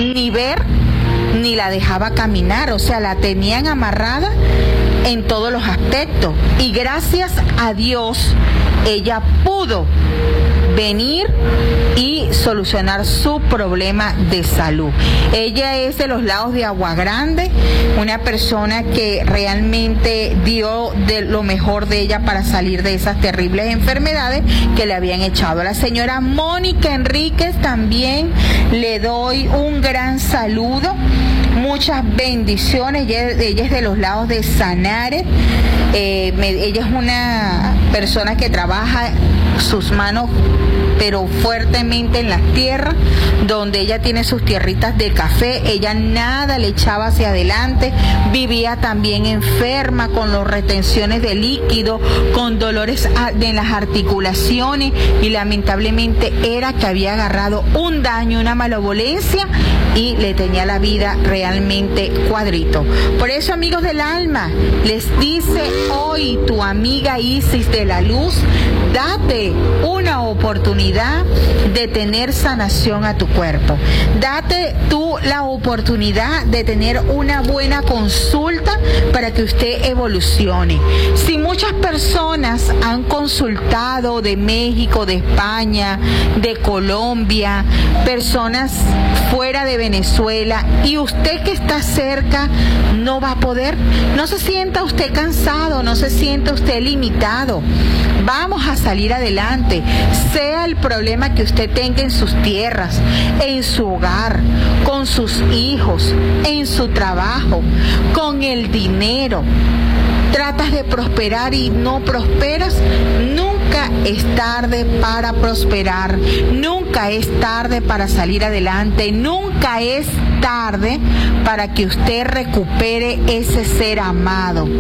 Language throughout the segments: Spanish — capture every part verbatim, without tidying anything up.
ni ver ni la dejaba caminar, o sea, la tenían amarrada en todos los aspectos. Y gracias a Dios, ella pudo venir y solucionar su problema de salud. Ella es de los lados de Agua Grande, una persona que realmente dio de lo mejor de ella para salir de esas terribles enfermedades que le habían echado. A la señora Mónica Enríquez también le doy un gran saludo. Muchas bendiciones. Ella, ella es de los lados de Sanare. Eh, me, ella es una persona que trabaja sus manos pero fuertemente en las tierras, donde ella tiene sus tierritas de café. Ella nada le echaba hacia adelante, vivía también enferma con las retenciones de líquido, con dolores en las articulaciones, y lamentablemente era que había agarrado un daño, una malevolencia, y le tenía la vida realmente cuadrito. Por eso, amigos del alma, les dice hoy tu amiga Isis de la Luz, date una oportunidad de tener sanación a tu cuerpo. Date tú la oportunidad de tener una buena consulta para que usted evolucione. Si muchas personas han consultado de México, de España, de Colombia, personas fuera de Venezuela, y usted que está cerca no va a poder, no se sienta usted cansado, no se sienta usted limitado. Vamos a salir adelante, sea el problema que usted tenga en sus tierras, en su hogar, con sus hijos, en su trabajo, con el dinero. Tratas de prosperar y no prosperas, nunca es tarde para prosperar, nunca es tarde para salir adelante, nunca es tarde para que usted recupere ese ser amado.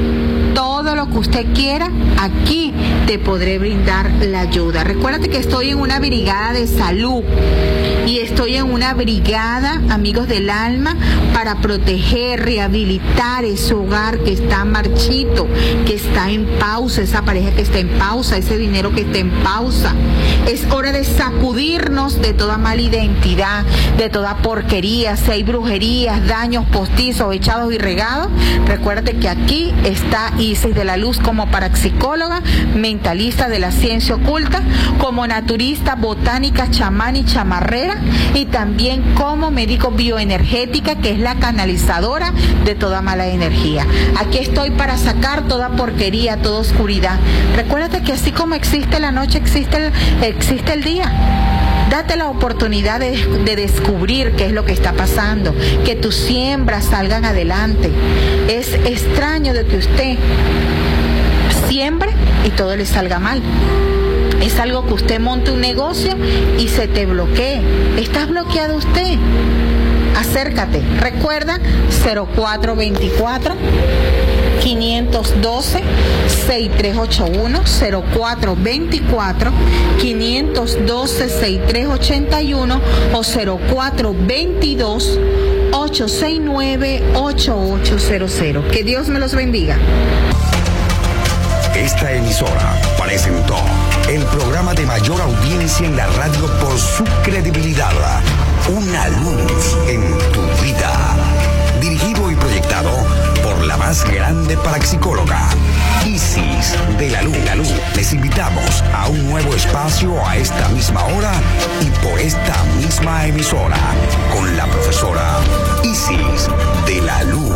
Todo lo que usted quiera, aquí te podré brindar la ayuda. Recuérdate que estoy en una brigada de salud y estoy en una brigada, amigos del alma, para proteger, rehabilitar ese hogar que está marchito, que está en pausa, esa pareja que está en pausa, ese dinero que está en pausa. Es hora de sacudirnos de toda mala identidad, de toda porquería. Si hay brujerías, daños postizos, echados y regados, recuérdate que aquí está Isis de la Luz como parapsicóloga, mentalista de la ciencia oculta, como naturista, botánica, chamán y chamarrera, y también como médico bioenergética, que es la canalizadora de toda mala energía. Aquí estoy para sacar toda porquería, toda oscuridad. Recuérdate que así como existe la noche, existe el, existe el día. Date la oportunidad de, de descubrir qué es lo que está pasando, que tus siembras salgan adelante. Es extraño de que usted siembre y todo le salga mal. Es algo que usted monte un negocio y se te bloquee. ¿Estás bloqueado usted? Acércate. Recuerda cero cuatro veinticuatro, quinientos doce, sesenta y tres ochenta y uno, cero cuatro veinticuatro, quinientos doce, sesenta y tres ochenta y uno o cero cuatro veintidós, ochocientos sesenta y nueve, ochenta y ocho cero cero. Que Dios me los bendiga. Esta emisora presentó el programa de mayor audiencia en la radio por su credibilidad. Una luz en tu vida. Dirigido y proyectado por la más grande parapsicóloga, Isis de la Luz. Les invitamos a un nuevo espacio a esta misma hora y por esta misma emisora con la profesora Isis de la Luz.